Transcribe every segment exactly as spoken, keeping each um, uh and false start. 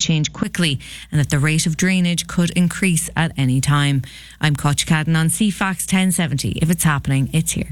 change quickly and that the rate of drainage could increase at any time. I'm Koch Cadden on C FAX ten seventy. If it's happening, it's here.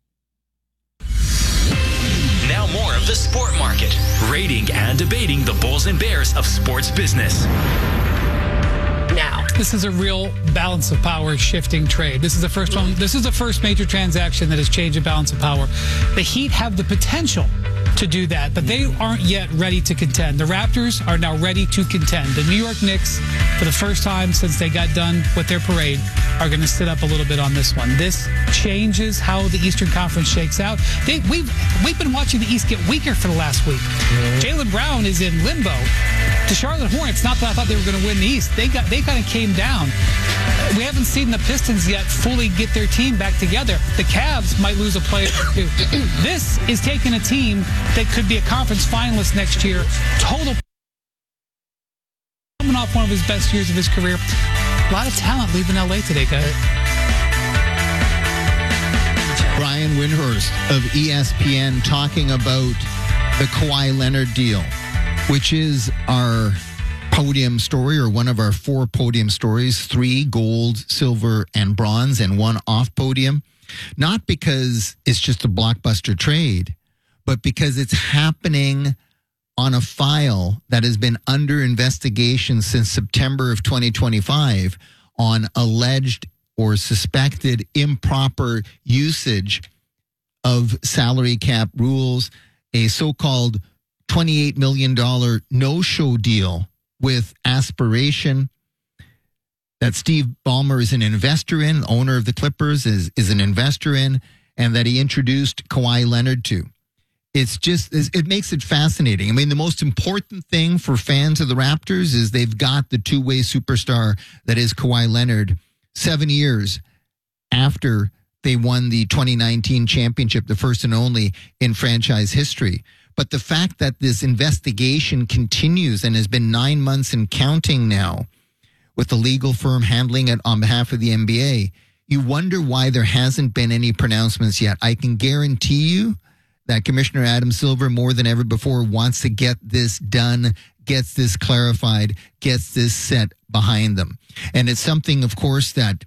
Now more of the Sport Market, rating and debating the Bulls and Bears of sports business. Now, this is a real balance of power shifting trade. This is the first one. This is the first major transaction that has changed the balance of power. The Heat have the potential to do that, but they aren't yet ready to contend. The Raptors are now ready to contend. The New York Knicks, for the first time since they got done with their parade, are going to sit up a little bit on this one. This changes how the Eastern Conference shakes out. They, we've we've been watching the East get weaker for the last week. Mm-hmm. Jaylen Brown is in limbo. The Charlotte Hornets, not that I thought they were going to win the East, they got they kind of came down. We haven't seen the Pistons yet fully get their team back together. The Cavs might lose a player or two. This is taking a team that could be a conference finalist next year. Total coming off one of his best years of his career. A lot of talent leaving L A today, guys. Brian Windhorst of E S P N talking about the Kawhi Leonard deal, which is our podium story, or one of our four podium stories, three gold, silver, and bronze, and one off podium. Not because it's just a blockbuster trade, but because it's happening on a file that has been under investigation since September of twenty twenty-five on alleged or suspected improper usage of salary cap rules, a so-called twenty-eight million dollars no-show deal with Aspiration that Steve Ballmer is an investor in, owner of the Clippers is, is an investor in, and that he introduced Kawhi Leonard to. It's just, it makes it fascinating. I mean, the most important thing for fans of the Raptors is they've got the two-way superstar that is Kawhi Leonard seven years after they won the twenty nineteen championship, the first and only in franchise history. But the fact that this investigation continues and has been nine months and counting now, with the legal firm handling it on behalf of the N B A, you wonder why there hasn't been any pronouncements yet. I can guarantee you that Commissioner Adam Silver, more than ever before, wants to get this done, gets this clarified, gets this set behind them. And it's something, of course, that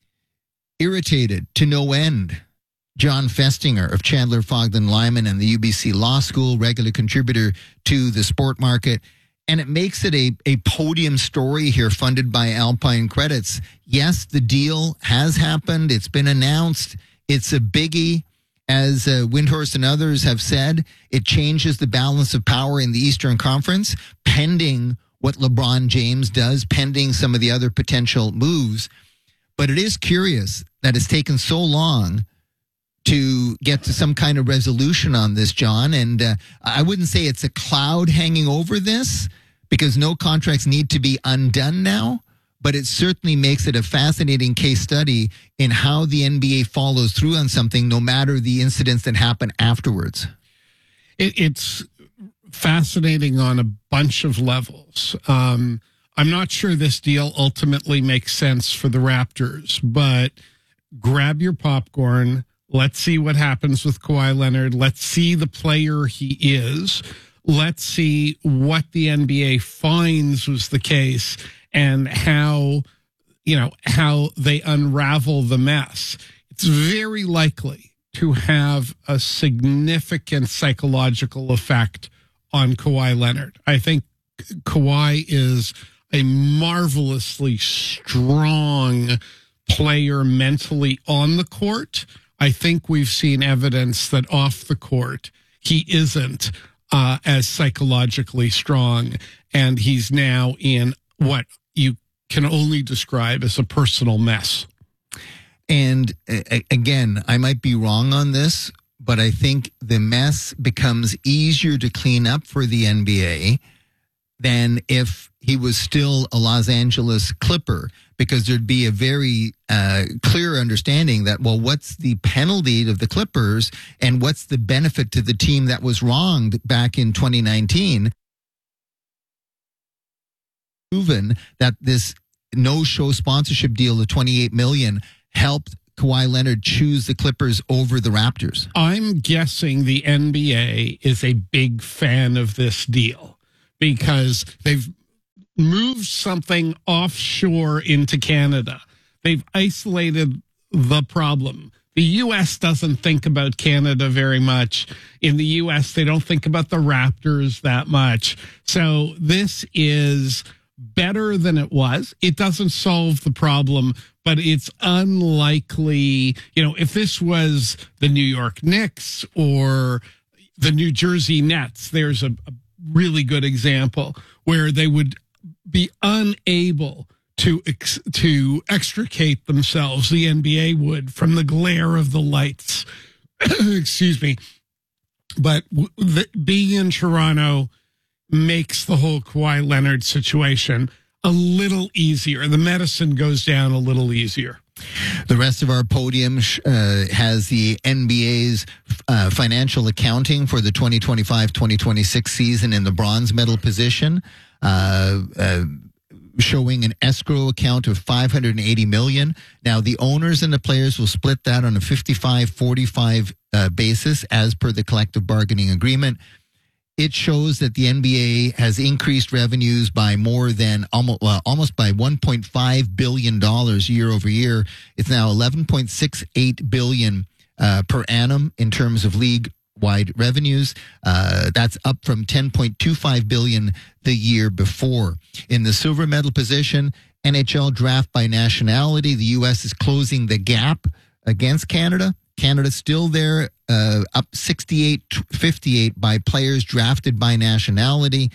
irritated to no end John Festinger of Chandler, Fogden, Lyman and the U B C Law School, regular contributor to the Sport Market. And it makes it a, a podium story here funded by Alpine Credits. Yes, the deal has happened. It's been announced. It's a biggie. As uh, Windhorst and others have said, it changes the balance of power in the Eastern Conference, pending what LeBron James does, pending some of the other potential moves. But it is curious that it's taken so long to get to some kind of resolution on this, John. And uh, I wouldn't say it's a cloud hanging over this, because no contracts need to be undone now. But it certainly makes it a fascinating case study in how the N B A follows through on something, no matter the incidents that happen afterwards. It, it's fascinating on a bunch of levels. Um, I'm not sure this deal ultimately makes sense for the Raptors, but grab your popcorn. Let's see what happens with Kawhi Leonard. Let's see the player he is. Let's see what the N B A finds was the case and how, you know, how they unravel the mess. It's very likely to have a significant psychological effect on Kawhi Leonard. I think Kawhi is a marvelously strong player mentally on the court. I think we've seen evidence that off the court, he isn't uh, as psychologically strong, and he's now in what you can only describe as a personal mess. And uh, again, I might be wrong on this, but I think the mess becomes easier to clean up for the N B A than if he was still a Los Angeles Clipper, because there'd be a very uh, clear understanding that, well, what's the penalty of the Clippers and what's the benefit to the team that was wronged back in twenty nineteen? Proven that this no-show sponsorship deal of twenty-eight million dollars helped Kawhi Leonard choose the Clippers over the Raptors. I'm guessing the N B A is a big fan of this deal because they've moved something offshore into Canada. They've isolated the problem. The U S doesn't think about Canada very much. In the U S, they don't think about the Raptors that much. So this is better than it was. It doesn't solve the problem, but it's unlikely. You know, if this was the New York Knicks or the New Jersey Nets, there's a, a really good example where they would be unable to ex- to extricate themselves, the N B A would, from the glare of the lights. Excuse me. But w- the, being in Toronto makes the whole Kawhi Leonard situation a little easier. The medicine goes down a little easier. The rest of our podium uh, has the N B A's uh, financial accounting for the twenty twenty-five twenty twenty-six season in the bronze medal position. Uh, uh, showing an escrow account of five hundred eighty million dollars. Now, the owners and the players will split that on a fifty-five forty-five uh, basis as per the collective bargaining agreement. It shows that the N B A has increased revenues by more than almost, well, almost by one point five billion dollars year over year. It's now eleven point six eight billion dollars uh, per annum in terms of league wide revenues. Uh, that's up from ten point two five billion dollars the year before. In the silver medal position, N H L draft by nationality, the U S is closing the gap against Canada. Canada's still there, uh, up sixty-eight fifty-eight by players drafted by nationality.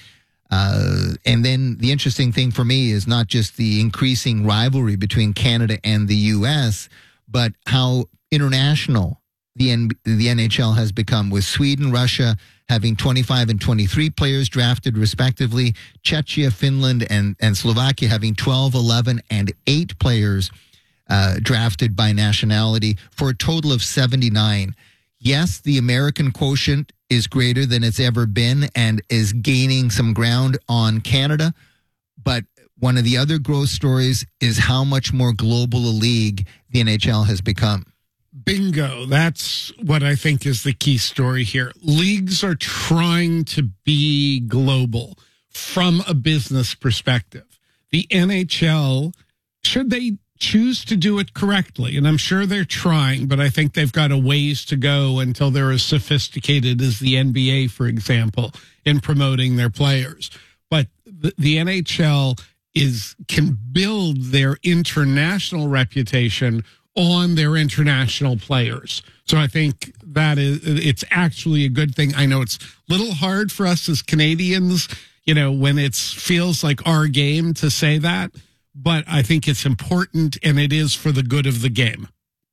Uh, and then the interesting thing for me is not just the increasing rivalry between Canada and the U S, but how international the N- the N H L has become, with Sweden, Russia having twenty-five and twenty-three players drafted respectively, Czechia, Finland, and, and Slovakia having twelve, eleven, and eight players uh, drafted by nationality for a total of seventy-nine. Yes, the American quotient is greater than it's ever been and is gaining some ground on Canada, but one of the other growth stories is how much more global a league the N H L has become. Bingo. That's what I think is the key story here. Leagues are trying to be global from a business perspective. The N H L, should they choose to do it correctly, and I'm sure they're trying, but I think they've got a ways to go until they're as sophisticated as the N B A, for example, in promoting their players. But the, the N H L is can build their international reputation on their international players. So I think that is, it's actually a good thing. I know it's a little hard for us as Canadians, you know, when it feels like our game to say that, but I think it's important, and it is for the good of the game.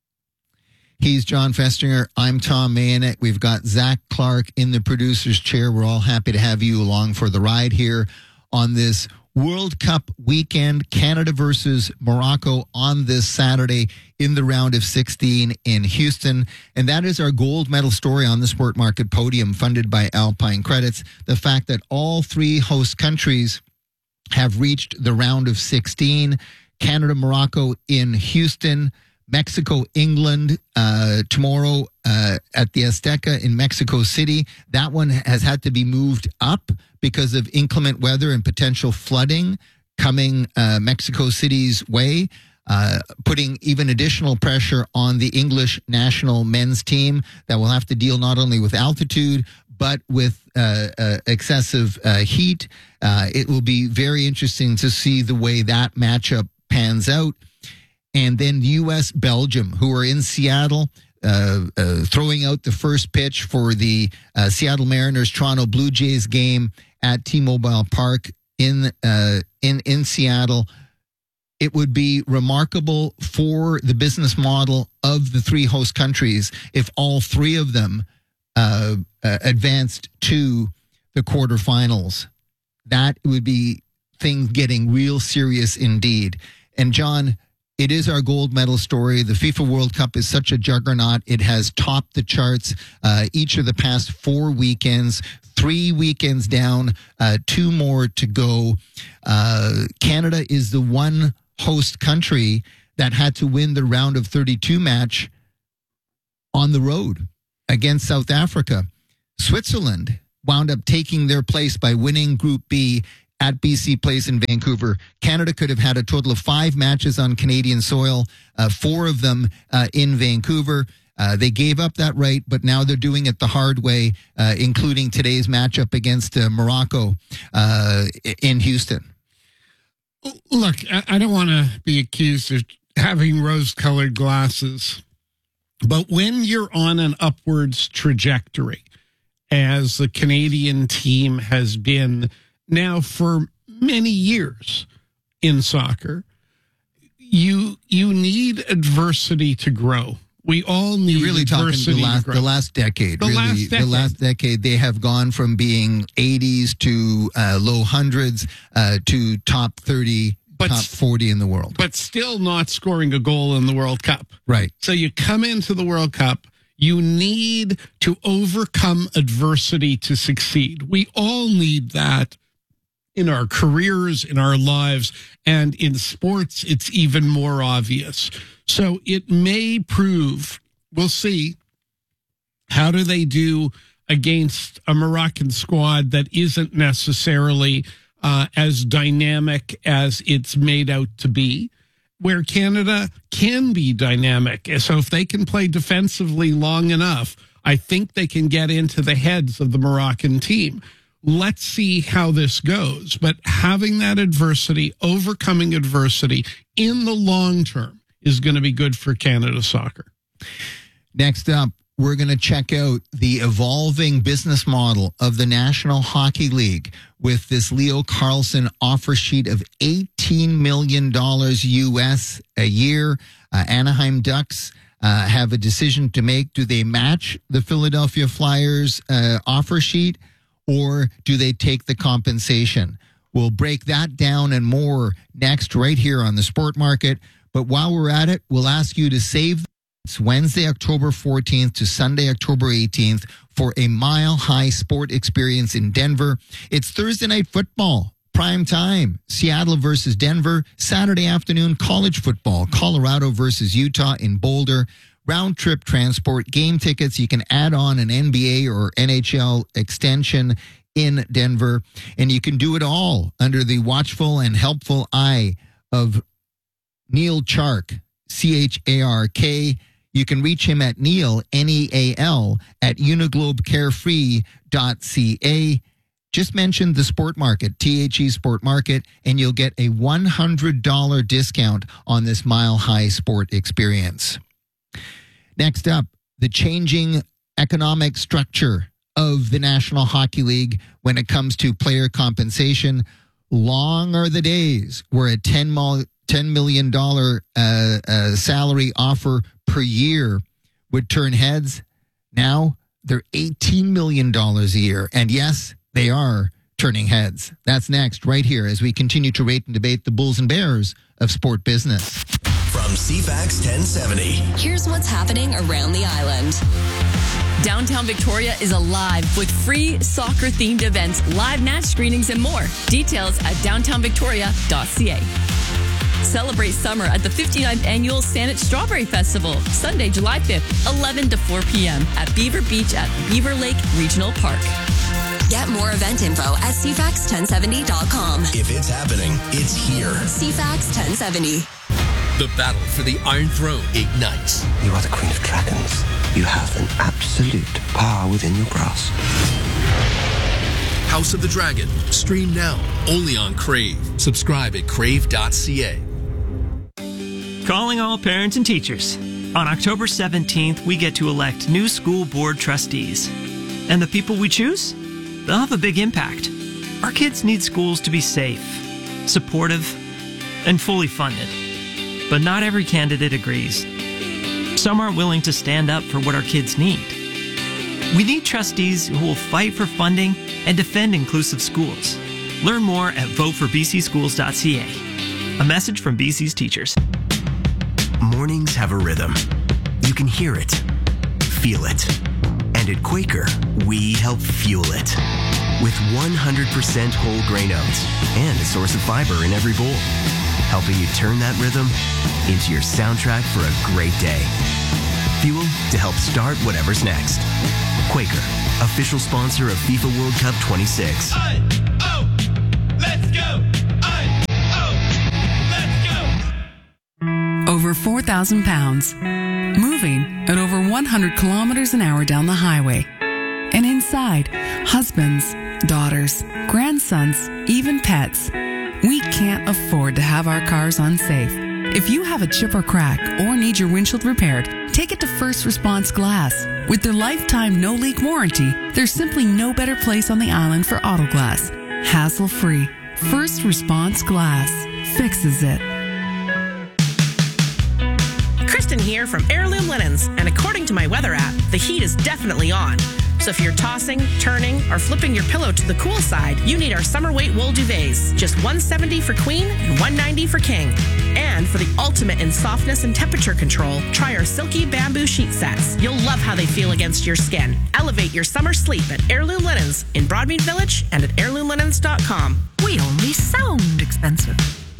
He's John Festinger. I'm Tom Mayonet. We've got Zach Clark in the producer's chair. We're all happy to have you along for the ride here on this World Cup weekend. Canada versus Morocco on this Saturday in the round of sixteen in Houston. And that is our gold medal story on the Sport Market podium, funded by Alpine Credits. The fact that all three host countries have reached the round of sixteen. Canada, Morocco in Houston. Mexico, England, uh, tomorrow uh, at the Azteca in Mexico City. That one has had to be moved up because of inclement weather and potential flooding coming uh, Mexico City's way, uh, putting even additional pressure on the English national men's team that will have to deal not only with altitude, but with uh, uh, excessive uh, heat. Uh, it will be very interesting to see the way that matchup pans out. And then U S Belgium, who are in Seattle, uh, uh, throwing out the first pitch for the uh, Seattle Mariners Toronto Blue Jays game at T-Mobile Park in uh, in in Seattle. It would be remarkable for the business model of the three host countries if all three of them uh, uh, advanced to the quarterfinals. That would be things getting real serious indeed. And John, it is our gold medal story. The FIFA World Cup is such a juggernaut. It has topped the charts uh, each of the past four weekends, three weekends down, uh, two more to go. Uh, Canada is the one host country that had to win the round of thirty-two match on the road against South Africa. Switzerland wound up taking their place by winning Group B at B C Place in Vancouver. Canada could have had a total of five matches on Canadian soil, uh, four of them uh, in Vancouver. Uh, they gave up that right, but now they're doing it the hard way, uh, including today's matchup against uh, Morocco uh, in Houston. Look, I don't want to be accused of having rose-colored glasses, but when you're on an upwards trajectory, as the Canadian team has been now for many years in soccer, you you need adversity to grow. We all need You're really adversity talking the last, to grow. the last decade. The really, last decade. The last decade, they have gone from being eighties to uh, low hundreds uh, to top thirty, But top forty in the world. But still not scoring a goal in the World Cup. Right. So you come into the World Cup, you need to overcome adversity to succeed. We all need that in our careers, in our lives, and in sports, it's even more obvious. So it may prove, we'll see, how do they do against a Moroccan squad that isn't necessarily uh, as dynamic as it's made out to be, where Canada can be dynamic. So if they can play defensively long enough, I think they can get into the heads of the Moroccan team. Let's see how this goes. But having that adversity, overcoming adversity in the long term is going to be good for Canada soccer. Next up, we're going to check out the evolving business model of the National Hockey League with this Leo Carlson offer sheet of eighteen million dollars U S a year. Uh, Anaheim Ducks uh, have a decision to make. Do they match the Philadelphia Flyers uh, offer sheet, or do they take the compensation? We'll break that down and more next right here on the Sport Market. But while we're at it, we'll ask you to save it's Wednesday, October fourteenth to Sunday, October eighteenth for a mile-high sport experience in Denver. It's Thursday night football, prime time. Seattle versus Denver. Saturday afternoon, college football. Colorado versus Utah in Boulder. Round-trip transport, game tickets. You can add on an N B A or N H L extension in Denver. And you can do it all under the watchful and helpful eye of Neil Chark, C H A R K. You can reach him at Neil, N E A L, at uniglobe carefree dot c a. Just mention the Sport Market, T H E Sport Market, and you'll get a one hundred dollars discount on this mile-high sport experience. Next up, the changing economic structure of the National Hockey League when it comes to player compensation. Long are the days where a ten million dollars uh, uh, salary offer per year would turn heads. Now they're eighteen million dollars a year. And yes, they are turning heads. That's next, right here, as we continue to rate and debate the Bulls and Bears of sport business. From C FAX ten seventy. Here's what's happening around the island. Downtown Victoria is alive with free soccer-themed events, live match screenings, and more. Details at downtown victoria dot c a. Celebrate summer at the fifty-ninth Annual Saanich Strawberry Festival, Sunday, July fifth, eleven to four p.m. at Beaver Beach at Beaver Lake Regional Park. Get more event info at c fax ten seventy dot com. If it's happening, it's here. C FAX ten seventy. The battle for the Iron Throne ignites. You are the Queen of Dragons. You have an absolute power within your grasp. House of the Dragon. Stream now. Only on Crave. Subscribe at crave dot c a. Calling all parents and teachers. On October seventeenth, we get to elect new school board trustees. And the people we choose? They'll have a big impact. Our kids need schools to be safe, supportive, and fully funded. But not every candidate agrees. Some aren't willing to stand up for what our kids need. We need trustees who will fight for funding and defend inclusive schools. Learn more at vote for b c schools dot c a. A message from B C's teachers. Mornings have a rhythm. You can hear it, feel it. And at Quaker, we help fuel it. With one hundred percent whole grain oats and a source of fiber in every bowl. Helping you turn that rhythm into your soundtrack for a great day. Fuel to help start whatever's next. Quaker, official sponsor of FIFA World Cup twenty-six. Oh, let's over four thousand pounds, moving at over one hundred kilometers an hour down the highway. And inside, husbands, daughters, grandsons, even pets. We can't afford to have our cars unsafe. If you have a chip or crack or need your windshield repaired, take it to First Response Glass. With their lifetime no-leak warranty, there's simply no better place on the island for auto glass. Hassle-free. First Response Glass fixes it. Kristen here from Heirloom Linens, and according to my weather app, the heat is definitely on. So if you're tossing, turning, or flipping your pillow to the cool side, you need our summer weight wool duvets. Just one hundred seventy dollars for queen and one hundred ninety dollars for king. And for the ultimate in softness and temperature control, try our silky bamboo sheet sets. You'll love how they feel against your skin. Elevate your summer sleep at Heirloom Linens in Broadmead Village and at heirloom linens dot com. We only sound expensive.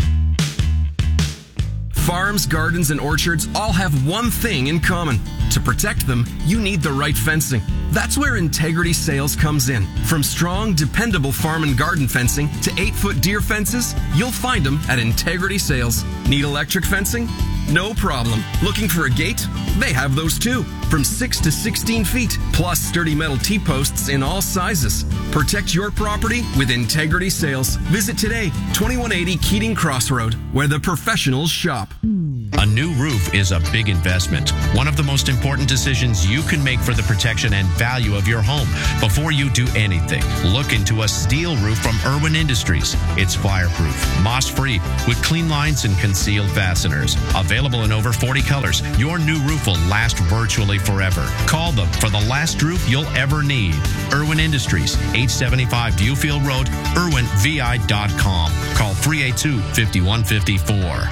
Farms, gardens, and orchards all have one thing in common. To protect them, you need the right fencing. That's where Integrity Sales comes in. From strong, dependable farm and garden fencing to eight-foot deer fences, you'll find them at Integrity Sales. Need electric fencing? No problem. Looking for a gate? They have those too. From six to sixteen feet, plus sturdy metal T-posts in all sizes. Protect your property with Integrity Sales. Visit today, twenty-one eighty Keating Crossroad, where the professionals shop. A new roof is a big investment. One of the most important decisions you can make for the protection and value of your home. Before you do anything, look into a steel roof from Irwin Industries. It's fireproof, moss-free, with clean lines and concealed fasteners. Available in over forty colors, your new roof will last virtually forever. Call them for the last roof you'll ever need. Irwin Industries, eight seventy-five Viewfield Road, irwin v i dot com. Call three eight two, five one five four.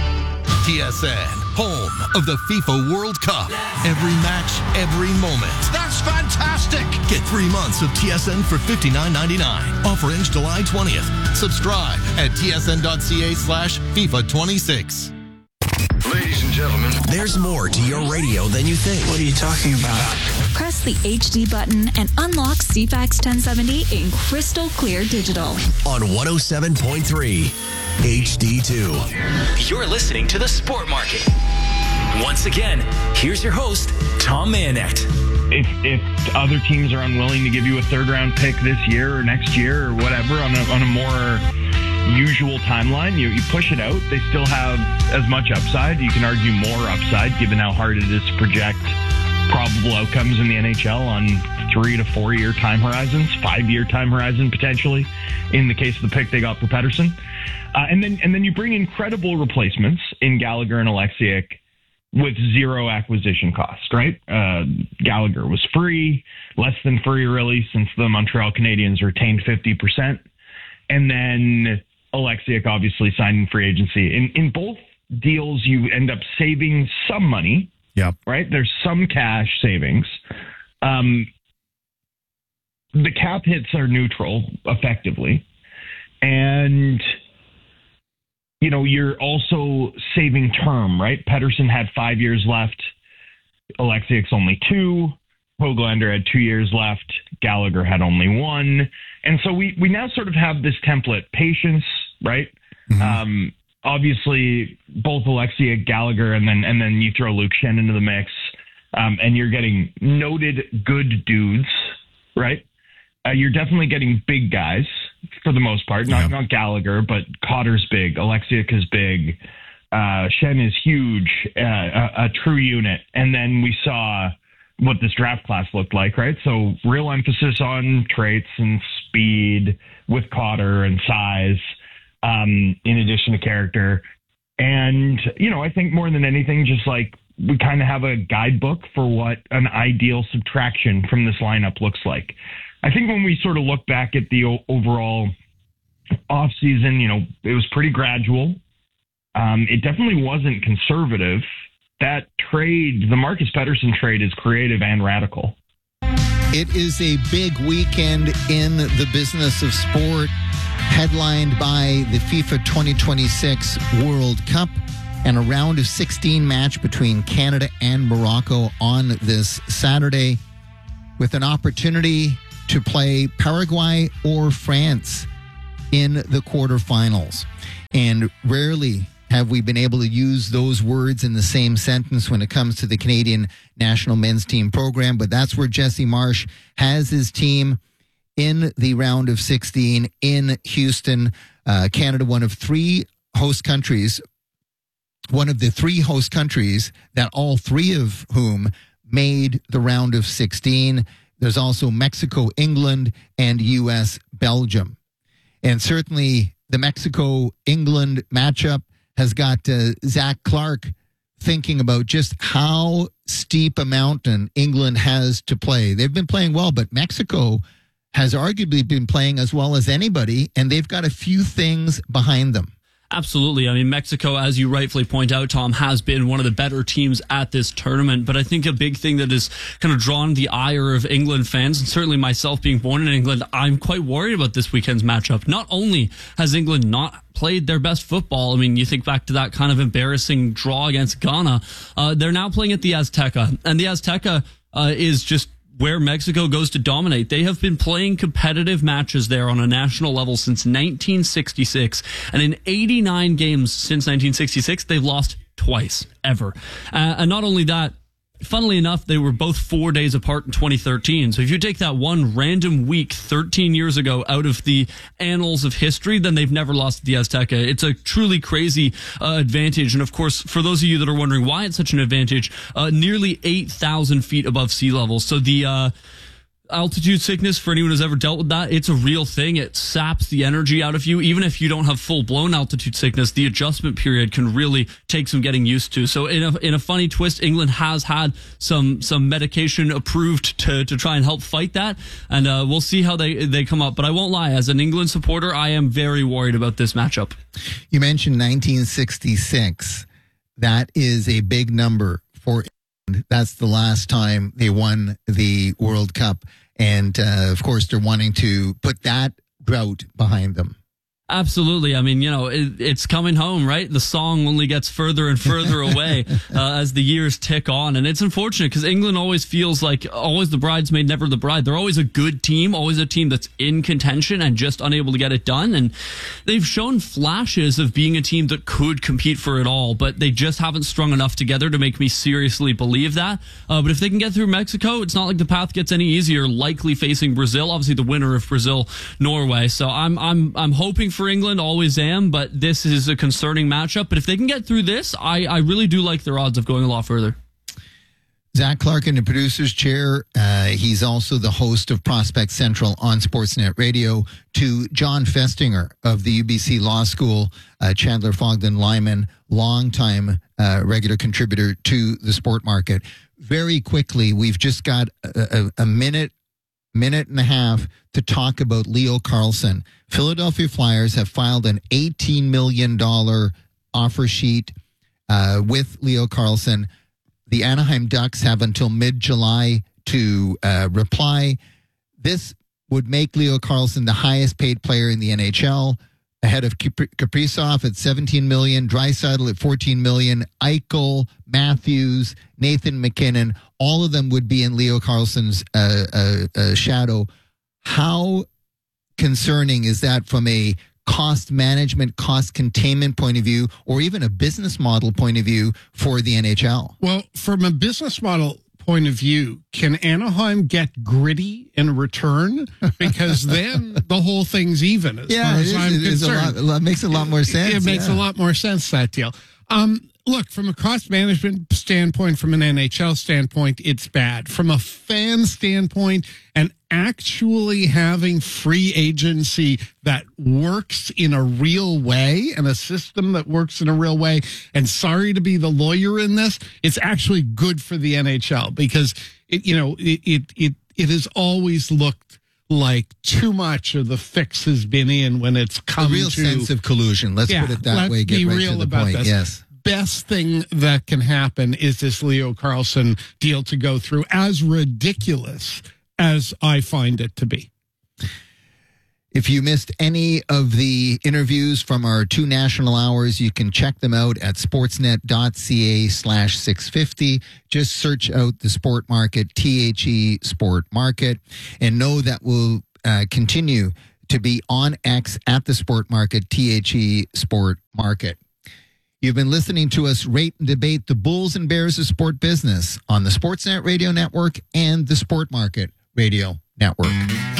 T S N, home of the FIFA World Cup. Every match, every moment. That's fantastic! Get three months of T S N for fifty-nine ninety-nine. Offer ends July twentieth. Subscribe at tsn.ca slash FIFA 26. Ladies and gentlemen, there's more to your radio than you think. What are you talking about? Press the H D button and unlock C FAX ten seventy in crystal clear digital. On one oh seven point three H D two. You're listening to The Sport Market. Once again, here's your host, Tom Mayonet. If, if other teams are unwilling to give you a third round pick this year or next year or whatever on a, on a more usual timeline, you, you push it out. They still have as much upside. You can argue more upside given how hard it is to project probable outcomes in the N H L on three to four year time horizons, five year time horizon potentially in the case of the pick they got for Pettersson. Uh, and then and then you bring incredible replacements in Gallagher and Alexiak with zero acquisition cost, right? Uh, Gallagher was free, less than free really, since the Montreal Canadiens retained fifty percent. And then Alexiak obviously signed in free agency. In in both deals, you end up saving some money. Yep. Right? There's some cash savings. Um, the cap hits are neutral, effectively. And, you know, you're also saving term, right? Pettersson had five years left. Alexiak's only two. Höglander had two years left. Gallagher had only one. And so we, we now sort of have this template. Patience, right? Mm-hmm. Um, obviously, both Alexiak, Gallagher, and then and then you throw Luke Schenn into the mix, um, and you're getting noted good dudes, right? Uh, you're definitely getting big guys for the most part. Not, yeah. not Gallagher, but Cotter's big. Alexiak is big. Uh, Schenn is huge, uh, a, a true unit. And then we saw what this draft class looked like, right? So real emphasis on traits and speed with Cotter and size, um, in addition to character. And, you know, I think more than anything, just like we kind of have a guidebook for what an ideal subtraction from this lineup looks like. I think when we sort of look back at the o- overall offseason, you know, it was pretty gradual. Um, it definitely wasn't conservative. That trade, the Marcus Pettersson trade, is creative and radical. It is a big weekend in the business of sport, headlined by the FIFA twenty twenty-six World Cup and a round of sixteen match between Canada and Morocco on this Saturday, with an opportunity to play Paraguay or France in the quarterfinals. And rarely have we been able to use those words in the same sentence when it comes to the Canadian national men's team program. But that's where Jesse Marsh has his team in the round of sixteen in Houston. Uh, Canada, one of three host countries, one of the three host countries that all three of whom made the round of sixteen. There's also Mexico, England, and U S, Belgium. And certainly the Mexico-England matchup has got uh, Zach Clark thinking about just how steep a mountain England has to play. They've been playing well, but Mexico has arguably been playing as well as anybody, and they've got a few things behind them. Absolutely. I mean, Mexico, as you rightfully point out, Tom, has been one of the better teams at this tournament. But I think a big thing that has kind of drawn the ire of England fans, and certainly myself being born in England, I'm quite worried about this weekend's matchup. Not only has England not played their best football, I mean, you think back to that kind of embarrassing draw against Ghana, uh, they're now playing at the Azteca. And the Azteca uh, is just where Mexico goes to dominate. They have been playing competitive matches there on a national level since nineteen sixty-six. And in eighty-nine games since nineteen sixty-six, they've lost twice, ever. Uh, and not only that, funnily enough, they were both four days apart in twenty thirteen. So if you take that one random week thirteen years ago out of the annals of history, then they've never lost at the Azteca. It's a truly crazy uh, advantage. And of course, for those of you that are wondering why it's such an advantage, uh, nearly eight thousand feet above sea level. So the uh, altitude sickness, for anyone who's ever dealt with that, it's a real thing. It saps the energy out of you. Even if you don't have full-blown altitude sickness, the adjustment period can really take some getting used to. So in a in a funny twist, England has had some some medication approved to to try and help fight that, and uh, we'll see how they they come up. But I won't lie, as an England supporter, I am very worried about this matchup. You mentioned nineteen sixty-six. That is a big number for England. That's the last time they won the World Cup. And, uh, of course, they're wanting to put that drought behind them. Absolutely. I mean, you know, it, it's coming home, right? The song only gets further and further away uh, as the years tick on. And it's unfortunate because England always feels like always the bridesmaid, never the bride. They're always a good team, always a team that's in contention and just unable to get it done. And they've shown flashes of being a team that could compete for it all, but they just haven't strung enough together to make me seriously believe that. Uh, but if they can get through Mexico, it's not like the path gets any easier, likely facing Brazil, obviously the winner of Brazil, Norway. So I'm, I'm, I'm hoping for England, always am, but this is a concerning matchup. But if they can get through this, I, I really do like their odds of going a lot further. Zach Clark in the producer's chair. Uh, he's also the host of Prospect Central on Sportsnet Radio. To John Festinger of the U B C Law School, uh, Chandler Fogden Lyman, longtime uh, regular contributor to the Sport Market. Very quickly, we've just got a, a, a minute minute and a half to talk about Leo Carlsson. Philadelphia Flyers have filed an eighteen million dollars offer sheet uh, with Leo Carlsson. The Anaheim Ducks have until mid-July to uh, reply. This would make Leo Carlsson the highest paid player in the N H L, ahead of Kaprizov at seventeen million dollars, Draisaitl at fourteen million dollars, Eichel, Matthews, Nathan McKinnon. All of them would be in Leo Carlsson's uh, uh, uh, shadow. How concerning is that from a cost management, cost containment point of view, or even a business model point of view for the N H L? Well, from a business model point of view, can Anaheim get gritty in return? Because then the whole thing's even, as yeah, far as it is, I'm it is concerned. A lot, it makes a lot more sense. It, it makes yeah. a lot more sense, that deal. Um, look, from a cost management standpoint, from an N H L standpoint, it's bad. From a fan standpoint, and actually having free agency that works in a real way and a system that works in a real way, and sorry to be the lawyer in this, it's actually good for the N H L because, it, you know, it, it, it, it has always looked like too much of the fix has been in when it's come a real to sense of collusion. Let's yeah, put it that way. Get be right real to the about point. this. Yes. Best thing that can happen is this Leo Carlsson deal to go through, as ridiculous as I find it to be. If you missed any of the interviews from our two national hours, you can check them out at sportsnet.ca slash 650. Just search out the Sport Market, T H E Sport Market, and know that we'll uh, continue to be on X at the Sport Market, T H E Sport Market. You've been listening to us rate and debate the Bulls and Bears of sport business on the Sportsnet Radio Network and the Sport Market Radio Network.